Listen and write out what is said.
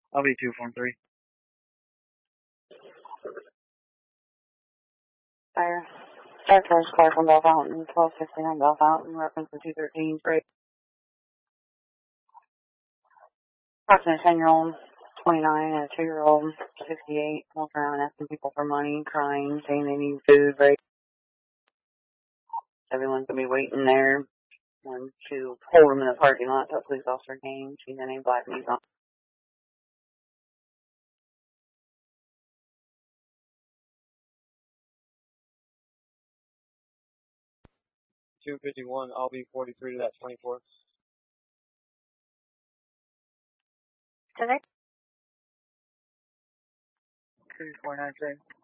I'll be 243. Fire. Start first car from Bell Fountain, 1269 Bell Fountain, reference to 213, break. Approximately 10-year-old, 29, and a 2-year-old, 68, walking around asking people for money, crying, saying they need food, break. Everyone's gonna be waiting there. One to pull them in the parking lot till police officer came. She's in a black Nissan. 251, I'll be 43 to that 24. Today? 2493.